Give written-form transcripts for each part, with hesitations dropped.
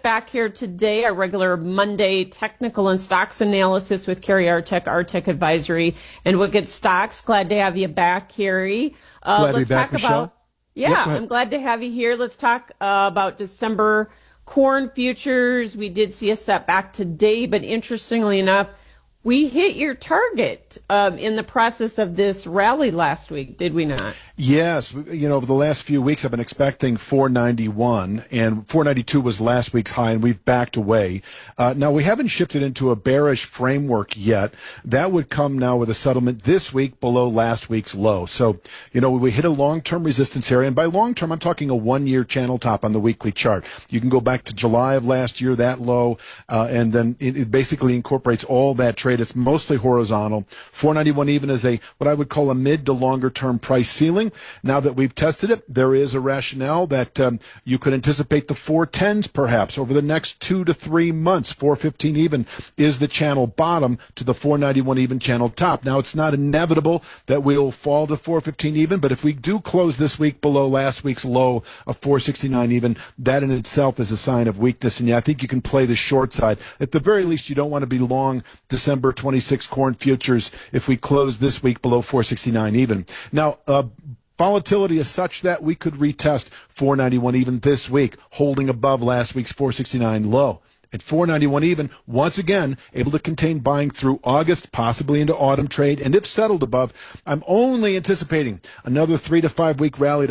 back here today, our regular Monday technical and stocks analysis with Carrie Artek, Artek Advisory, and Wicked Stocks. Glad to have you back, Carrie. Glad to be back, Michelle. I'm glad to have you here. Let's talk about December corn futures. We did see a setback today, but interestingly enough, we hit your target in the process of this rally last week, did we not? Yes. Over the last few weeks, I've been expecting 491, and 492 was last week's high, and we've backed away. Now, we haven't shifted into a bearish framework yet. That would come now with a settlement this week below last week's low. So, we hit a long-term resistance area, and by long-term, I'm talking a one-year channel top on the weekly chart. You can go back to July of last year, that low, and then it basically incorporates all that trade. It's mostly horizontal. 491 even is what I would call a mid to longer term price ceiling. Now that we've tested it, there is a rationale that you could anticipate the 410s perhaps over the next 2 to 3 months. 415 even is the channel bottom to the 491 even channel top. Now it's not inevitable that we'll fall to 415 even, but if we do close this week below last week's low of 469 even, that in itself is a sign of weakness. And I think you can play the short side. At the very least, you don't want to be long December 26 corn futures if we close this week below 469 even. Now, volatility is such that we could retest 491 even this week, holding above last week's 469 low. At 491 even, once again, able to contain buying through August, possibly into autumn trade, and if settled above, I'm only anticipating another 3 to 5 week rally to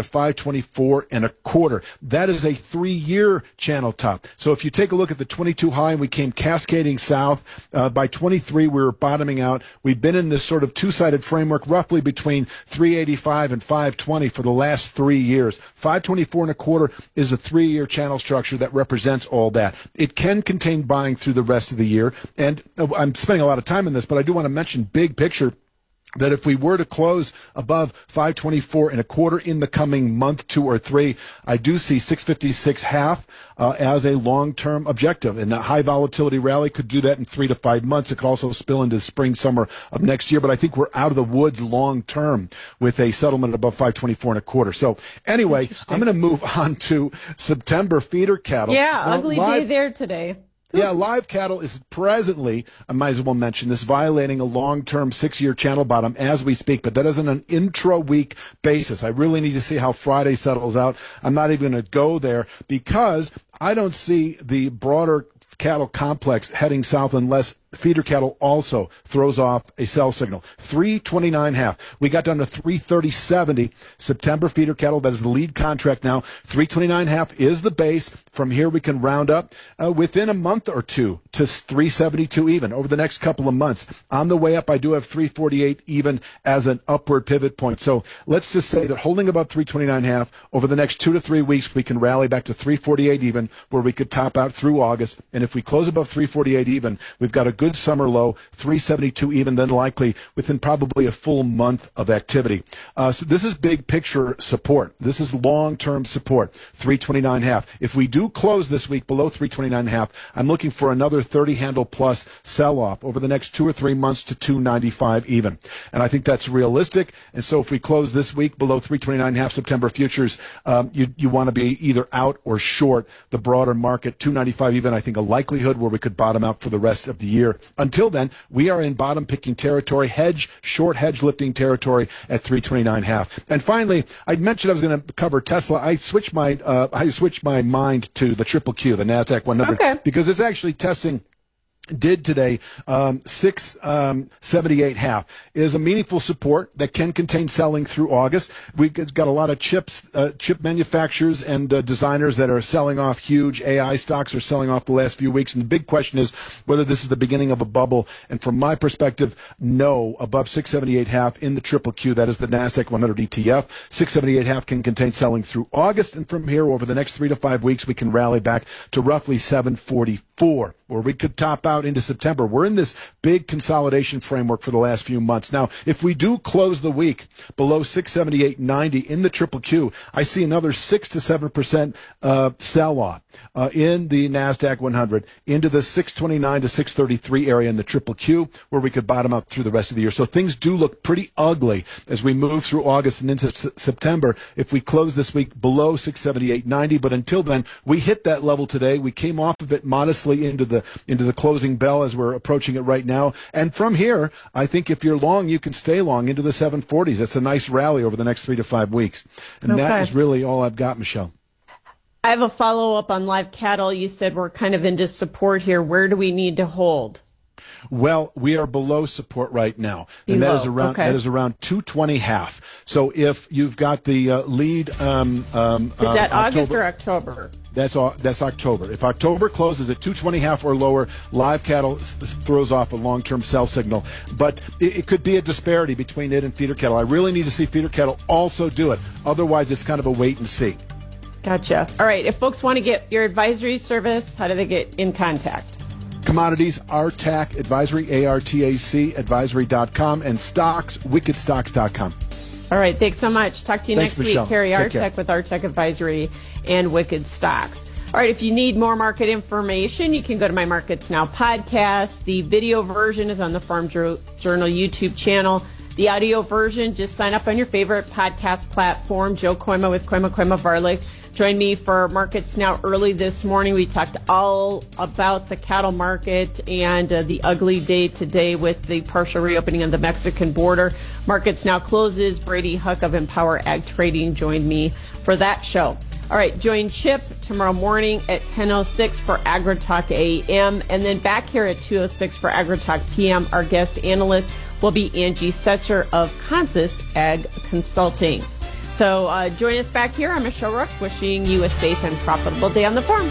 524 and a quarter. That is a 3-year channel top. So if you take a look at the 22 high and we came cascading south, by 23 we were bottoming out. We've been in this sort of two-sided framework roughly between 385 and 520 for the last 3 years. 524 and a quarter is a 3-year channel structure that represents all that. It can contain buying through the rest of the year. And I'm spending a lot of time on this, but I do want to mention big picture that if we were to close above 524 and a quarter in the coming month, 2 or 3, I do see 656 half as a long-term objective. And a high volatility rally could do that in 3 to 5 months. It could also spill into spring, summer of next year. But I think we're out of the woods long-term with a settlement above 524 and a quarter. So anyway, I'm going to move on to September feeder cattle. Yeah, ugly day there today. Yeah, live cattle is presently, I might as well mention this, violating a long-term 6-year channel bottom as we speak, but that is on an intra-week basis. I really need to see how Friday settles out. I'm not even going to go there because I don't see the broader cattle complex heading south unless feeder cattle also throws off a sell signal. 329.5. We got down to 330.70. September feeder cattle, that is the lead contract now. 329.5 is the base. From here we can round up within a month or two to 372 even over the next couple of months. On the way up, I do have 348 even as an upward pivot point. So let's just say that holding about 329.5 over the next 2 to 3 weeks, we can rally back to 348 even, where we could top out through August. And if we close above 348 even, we've got a good summer low, 372 even, then likely within probably a full month of activity. So this is big picture support. This is long-term support, 329.5. If we do close this week below 329.5, I'm looking for another 30 handle plus sell-off over the next 2 or 3 months to 295 even. And I think that's realistic. And so if we close this week below 329.5 September futures, you want to be either out or short the broader market. 295 even, I think, a likelihood where we could bottom out for the rest of the year. Until then, we are in bottom picking territory, short hedge lifting territory at 329.5. And finally, I mentioned I was going to cover Tesla. I switched my mind to the triple Q, the NASDAQ 100, because it's actually testing. Did today 678 half is a meaningful support that can contain selling through August. We've got a lot of chip manufacturers and designers that are selling off. Huge AI stocks are selling off the last few weeks, and the big question is whether this is the beginning of a bubble. And from my perspective, no, above 678 half in the triple Q, that is the NASDAQ 100 ETF. 678 half can contain selling through August, and from here over the next 3 to 5 weeks, we can rally back to roughly 744. Where we could top out into September. We're in this big consolidation framework for the last few months. Now, if we do close the week below 678.90 in the triple Q, I see another 6 to 7% sell-off. in the NASDAQ 100 into the 629 to 633 area in the triple Q, where we could bottom out through the rest of the year. So things do look pretty ugly as we move through August and into September if we close this week below 678.90. But until then, we hit that level today. We came off of it modestly into the closing bell as we're approaching it right now. And from here, I think if you're long, you can stay long into the 740s. That's a nice rally over the next 3 to 5 weeks. And that is really all I've got, Michelle. I have a follow-up on live cattle. You said we're kind of into support here. Where do we need to hold? Well, we are below support right now, and that is around 220.5. So if you've got the lead, is that August or October? That's October. If October closes at 220.5 or lower, live cattle throws off a long-term sell signal. But it could be a disparity between it and feeder cattle. I really need to see feeder cattle also do it. Otherwise, it's kind of a wait and see. Gotcha. All right. If folks want to get your advisory service, how do they get in contact? Commodities, RTAC Advisory, ARTAC Advisory.com, and stocks, wickedstocks.com. All right. Thanks so much. Talk to you next Michelle. week. Carrie Take care. Artek with RTAC Advisory and Wicked Stocks. All right. If you need more market information, you can go to my Markets Now podcast. The video version is on the Farm Journal YouTube channel. The audio version, just sign up on your favorite podcast platform. Joe Koima with Koima Varlick. Join me for Markets Now early this morning. We talked all about the cattle market and the ugly day today with the partial reopening of the Mexican border. Markets Now closes. Brady Huck of Empower Ag Trading joined me for that show. All right, join Chip tomorrow morning at 10:06 for AgriTalk AM, and then back here at 2:06 for AgriTalk PM. Our guest analyst will be Angie Setzer of Kansas Ag Consulting. So join us back here. I'm Michelle Rook, wishing you a safe and profitable day on the farm.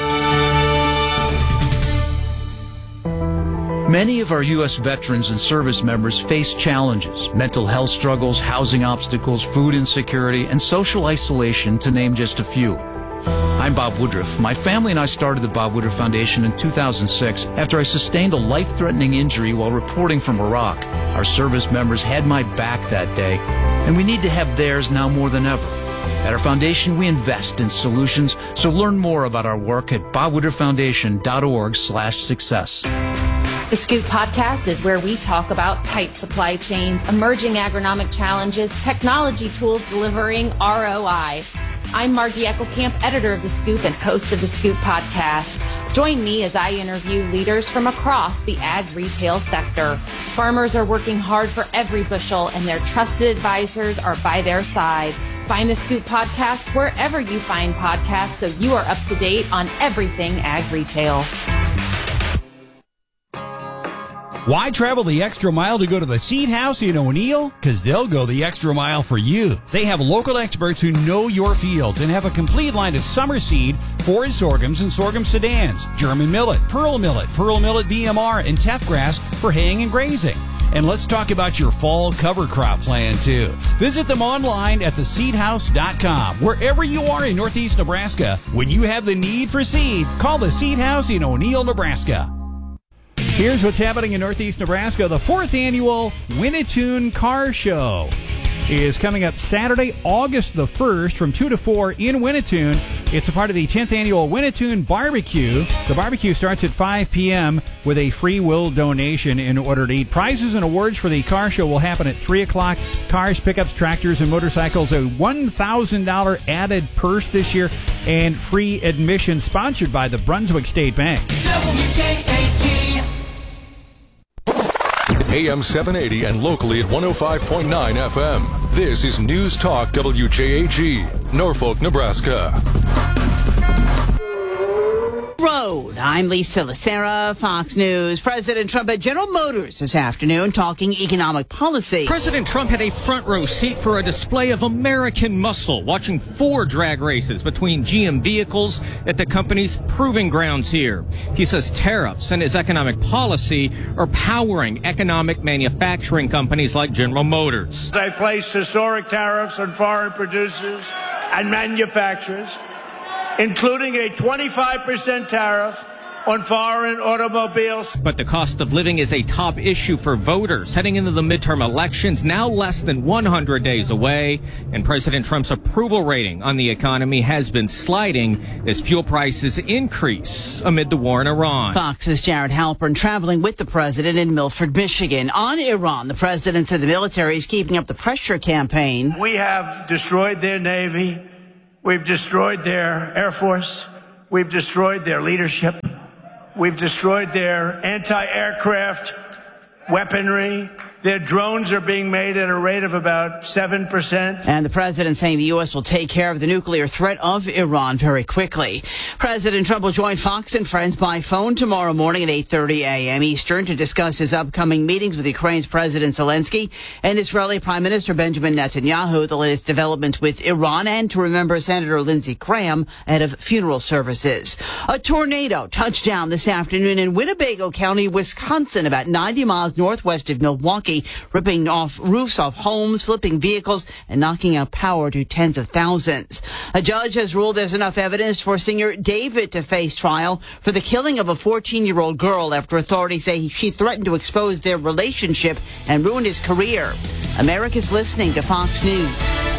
Many of our U.S. veterans and service members face challenges, mental health struggles, housing obstacles, food insecurity, and social isolation, to name just a few. I'm Bob Woodruff. My family and I started the Bob Woodruff Foundation in 2006 after I sustained a life-threatening injury while reporting from Iraq. Our service members had my back that day, and we need to have theirs now more than ever. At our foundation, we invest in solutions, so learn more about our work at bobwoodrufffoundation.org/success. The Scoop Podcast is where we talk about tight supply chains, emerging agronomic challenges, technology tools delivering ROI. I'm Margie Eckelkamp, editor of The Scoop and host of The Scoop Podcast. Join me as I interview leaders from across the ag retail sector. Farmers are working hard for every bushel, and their trusted advisors are by their side. Find The Scoop Podcast wherever you find podcasts so you are up to date on everything ag retail. Why travel the extra mile to go to the Seed House in O'Neill? Because they'll go the extra mile for you. They have local experts who know your fields and have a complete line of summer seed, forage sorghums, and sorghum sedans, German millet, Pearl Millet BMR, and teff grass for haying and grazing. And let's talk about your fall cover crop plan, too. Visit them online at theseedhouse.com. Wherever you are in Northeast Nebraska, when you have the need for seed, call the Seed House in O'Neill, Nebraska. Here's what's happening in Northeast Nebraska. The 4th annual Winnetoon Car Show is coming up Saturday, August the 1st from 2 to 4 in Winnetoon. It's a part of the 10th annual Winnetoon Barbecue. The barbecue starts at 5 p.m. with a free will donation in order to eat. Prizes and awards for the car show will happen at 3 o'clock. Cars, pickups, tractors, and motorcycles. A $1,000 added purse this year and free admission, sponsored by the Brunswick State Bank. WJAG. AM 780 and locally at 105.9 FM. This is News Talk WJAG, Norfolk, Nebraska. Road. I'm Lisa Lacera, Fox News. President Trump at General Motors this afternoon talking economic policy. President Trump had a front row seat for a display of American muscle, watching 4 drag races between GM vehicles at the company's proving grounds here. He says tariffs and his economic policy are powering economic manufacturing companies like General Motors. I placed historic tariffs on foreign producers and manufacturers, including a 25% tariff on foreign automobiles. But the cost of living is a top issue for voters heading into the midterm elections, now less than 100 days away. And President Trump's approval rating on the economy has been sliding as fuel prices increase amid the war in Iran. Fox's Jared Halpern traveling with the president in Milford, Michigan. On Iran, the president said the military is keeping up the pressure campaign. We have destroyed their Navy. We've destroyed their Air Force. We've destroyed their leadership. We've destroyed their anti-aircraft weaponry. Their drones are being made at a rate of about 7%. And the president saying the U.S. will take care of the nuclear threat of Iran very quickly. President Trump will join Fox and Friends by phone tomorrow morning at 8:30 a.m. Eastern to discuss his upcoming meetings with Ukraine's President Zelensky and Israeli Prime Minister Benjamin Netanyahu, the latest developments with Iran, and to remember Senator Lindsey Graham ahead of funeral services. A tornado touched down this afternoon in Winnebago County, Wisconsin, about 90 miles northwest of Milwaukee, ripping off roofs off homes, flipping vehicles, and knocking out power to tens of thousands. A judge has ruled there's enough evidence for singer David to face trial for the killing of a 14-year-old girl after authorities say she threatened to expose their relationship and ruin his career. America's listening to Fox News.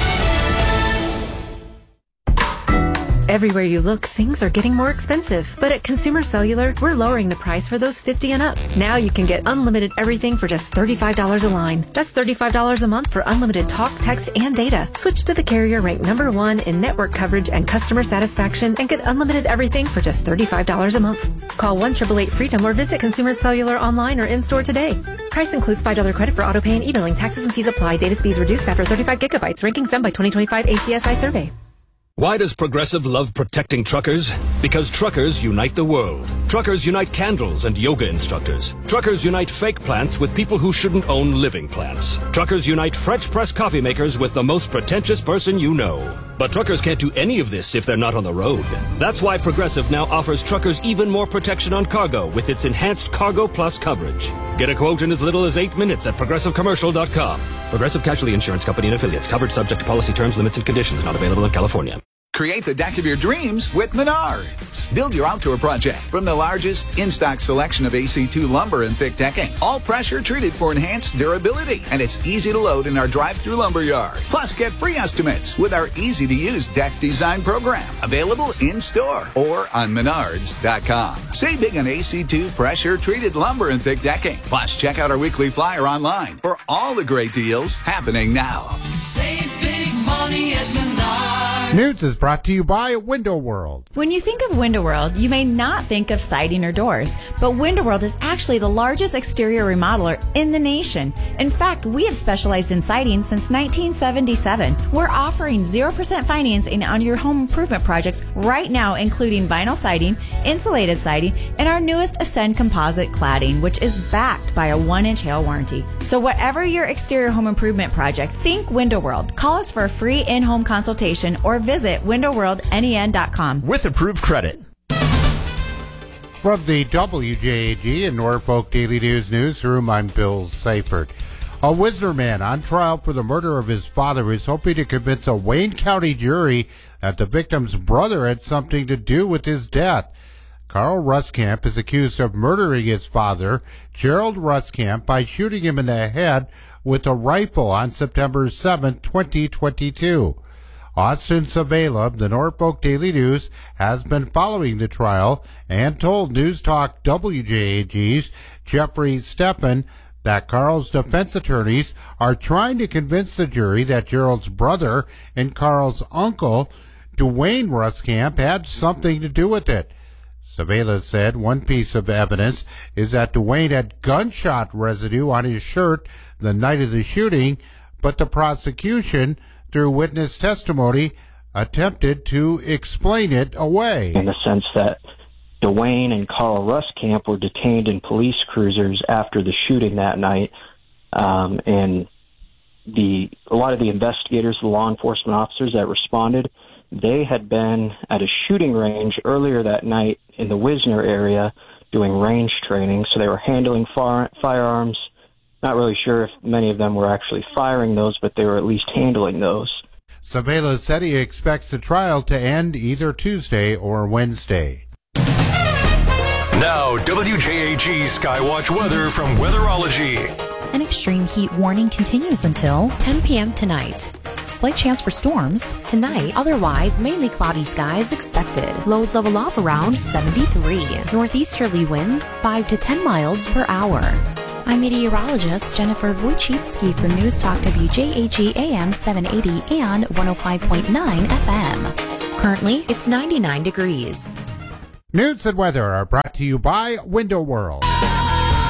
Everywhere you look, things are getting more expensive. But at Consumer Cellular, we're lowering the price for those 50 and up. Now you can get unlimited everything for just $35 a line. That's $35 a month for unlimited talk, text, and data. Switch to the carrier ranked #1 in network coverage and customer satisfaction and get unlimited everything for just $35 a month. Call 1-888-FREEDOM or visit Consumer Cellular online or in-store today. Price includes $5 credit for autopay and e-billing. Taxes and fees apply. Data speeds reduced after 35 gigabytes. Rankings done by 2025 ACSI survey. Why does Progressive love protecting truckers? Because truckers unite the world. Truckers unite candles and yoga instructors. Truckers unite fake plants with people who shouldn't own living plants. Truckers unite French press coffee makers with the most pretentious person you know. But truckers can't do any of this if they're not on the road. That's why Progressive now offers truckers even more protection on cargo with its enhanced Cargo Plus coverage. Get a quote in as little as 8 minutes at ProgressiveCommercial.com. Progressive Casualty Insurance Company and Affiliates. Covered subject to policy terms, limits, and conditions. Not available in California. Create the deck of your dreams with Menards. Build your outdoor project from the largest in-stock selection of AC2 lumber and thick decking. All pressure treated for enhanced durability. And it's easy to load in our drive-through lumber yard. Plus, get free estimates with our easy-to-use deck design program. Available in-store or on Menards.com. Save big on AC2 pressure-treated lumber and thick decking. Plus, check out our weekly flyer online for all the great deals happening now. Save big money at Menards. News is brought to you by Window World. When you think of Window World, you may not think of siding or doors, but Window World is actually the largest exterior remodeler in the nation. In fact, we have specialized in siding since 1977. We're offering 0% financing on your home improvement projects right now, including vinyl siding, insulated siding, and our newest Ascend composite cladding, which is backed by a 1-inch hail warranty. So whatever your exterior home improvement project, think Window World. Call us for a free in-home consultation or visit windowworldnen.com with approved credit. From the WJAG and Norfolk Daily News newsroom, I'm Bill Seifert. A Wisner man on trial for the murder of his father is hoping to convince a Wayne County jury that the victim's brother had something to do with his death. Carl Ruskamp is accused of murdering his father, Gerald Ruskamp, by shooting him in the head with a rifle on September 7, 2022. Austin Savela, the Norfolk Daily News, has been following the trial and told News Talk WJAG's Jeffrey Steppen that Carl's defense attorneys are trying to convince the jury that Gerald's brother and Carl's uncle, Dwayne Ruskamp, had something to do with it. Savela said one piece of evidence is that Dwayne had gunshot residue on his shirt the night of the shooting, but the prosecution, through witness testimony, attempted to explain it away. In the sense that Dwayne and Carl Ruskamp were detained in police cruisers after the shooting that night, and a lot of the investigators, the law enforcement officers that responded, they had been at a shooting range earlier that night in the Wisner area doing range training, so they were handling firearms. Not really sure if many of them were actually firing those, but they were at least handling those. Savela said he expects the trial to end either Tuesday or Wednesday. Now, WJAG Skywatch weather from Weatherology. An extreme heat warning continues until 10 p.m. tonight. Slight chance for storms tonight. Otherwise, mainly cloudy skies expected. Lows level off around 73. Northeasterly winds 5 to 10 miles per hour. I'm meteorologist Jennifer Wojcicki for News Talk WJAG AM 780 and 105.9 FM. Currently, it's 99 degrees. News and weather are brought to you by Window World.